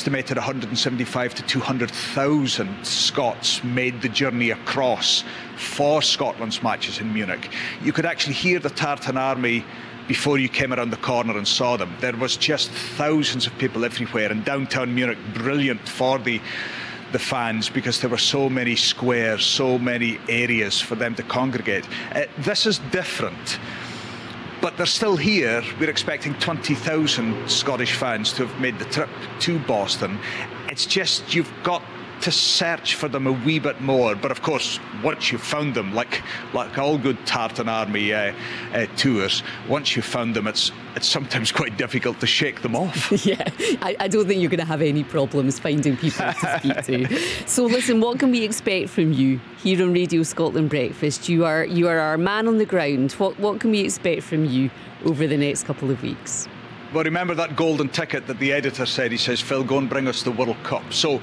estimated 175 to 200,000 Scots made the journey across for Scotland's matches in Munich. You could actually hear the Tartan Army before you came around the corner and saw them. There was just thousands of people everywhere, and downtown Munich, brilliant for the fans, because there were so many squares, so many areas for them to congregate. This is different, but they're still here. We're expecting 20,000 Scottish fans to have made the trip to Boston. It's just you've got to search for them a wee bit more. But of course, once you've found them, like all good Tartan Army tours, once you've found them, it's sometimes quite difficult to shake them off. Yeah, I don't think you're going to have any problems finding people to speak to. So listen, what can we expect from you here on Radio Scotland Breakfast? You are our man on the ground. What can we expect from you over the next couple of weeks? Well, remember that golden ticket that the editor said? He says, Phil, go and bring us the World Cup. So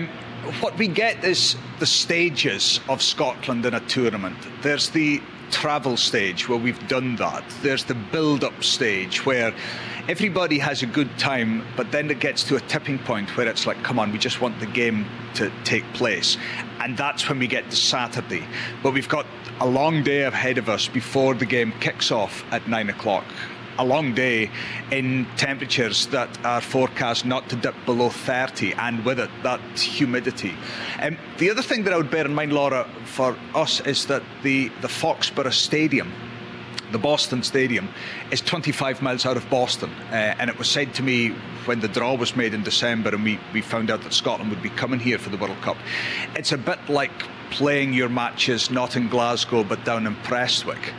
what we get is the stages of Scotland in a tournament. There's the travel stage where we've done that. There's the build-up stage where everybody has a good time, but then it gets to a tipping point where it's like, come on, we just want the game to take place. And that's when we get to Saturday. But we've got a long day ahead of us before the game kicks off at 9 o'clock. A long day in temperatures that are forecast not to dip below 30, and with it, that humidity. The other thing that I would bear in mind, Laura, for us is that the Foxborough Stadium, the Boston Stadium, is 25 miles out of Boston. And it was said to me when the draw was made in December and we found out that Scotland would be coming here for the World Cup, it's a bit like playing your matches not in Glasgow but down in Prestwick.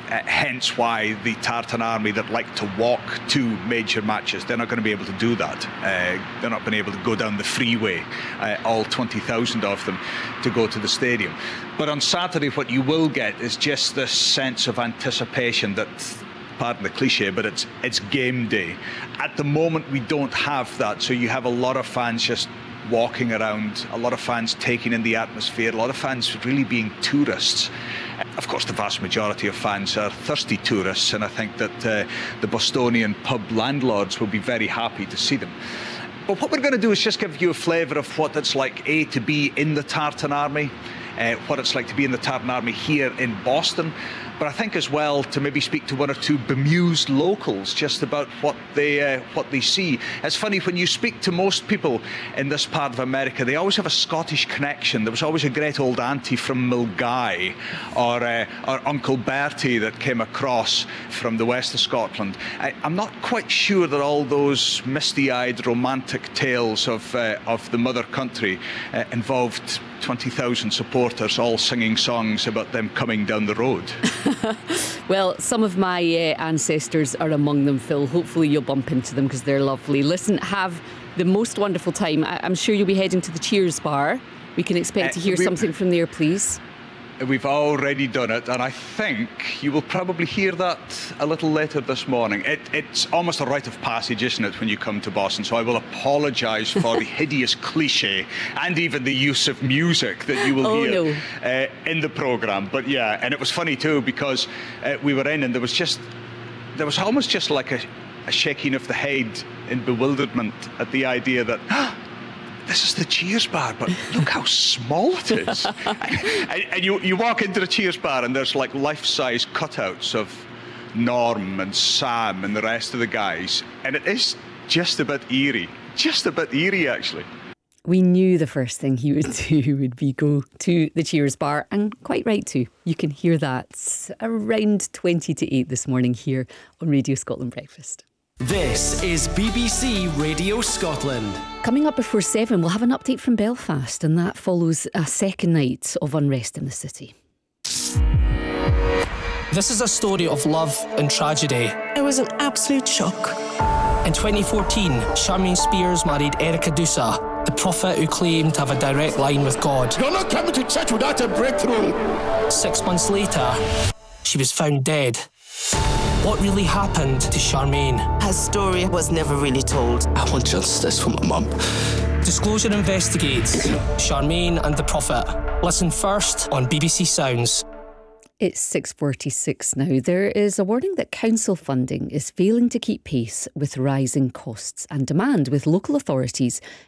Hence why the Tartan Army that like to walk to major matches, they're not going to be able to do that. They're not going to be able to go down the freeway, all 20,000 of them, to go to the stadium. But on Saturday, what you will get is just this sense of anticipation that, pardon the cliche, but it's game day. At the moment, we don't have that, so you have a lot of fans just walking around, a lot of fans taking in the atmosphere, a lot of fans really being tourists. Of course, the vast majority of fans are thirsty tourists, and I think that the Bostonian pub landlords will be very happy to see them. But what we're going to do is just give you a flavour of what it's like, A, to be in the Tartan Army, what it's like to be in the Tartan Army here in Boston, but I think as well to maybe speak to one or two bemused locals just about what they see. It's funny, when you speak to most people in this part of America, they always have a Scottish connection. There was always a great old auntie from Milngavie or Uncle Bertie that came across from the west of Scotland. I'm not quite sure that all those misty-eyed romantic tales of the mother country involved 20,000 supporters all singing songs about them coming down the road. Well, some of my ancestors are among them, Phil. Hopefully you'll bump into them because they're lovely. Listen, have the most wonderful time. I'm sure you'll be heading to the Cheers bar. We can expect to hear something from there, please. We've already done it, and I think you will probably hear that a little later this morning. It's almost a rite of passage, isn't it, when you come to Boston? So I will apologise for the hideous cliche and even the use of music that you will hear in the programme. But yeah, and it was funny too, because we were in and there was almost just like a shaking of the head in bewilderment at the idea that this is the Cheers bar, but look how small it is. and you walk into the Cheers bar and there's like life-size cutouts of Norm and Sam and the rest of the guys. And it is just a bit eerie. Just a bit eerie, actually. We knew the first thing he would do would be go to the Cheers bar, and quite right too. You can hear that around 20 to 8 this morning here on Radio Scotland Breakfast. This is BBC Radio Scotland. Coming up before 7, we'll have an update from Belfast, and that follows a second night of unrest in the city. This is a story of love and tragedy. It was an absolute shock. In 2014, Charmaine Spears married Erica Dusa, the prophet who claimed to have a direct line with God. You're not coming to church without a breakthrough. 6 months later, she was found dead. What really happened to Charmaine? Her story was never really told. I want justice for my mum. Disclosure investigates Charmaine and the prophet. Listen first on BBC Sounds. It's 6:46 now. There is a warning that council funding is failing to keep pace with rising costs and demand, with local authorities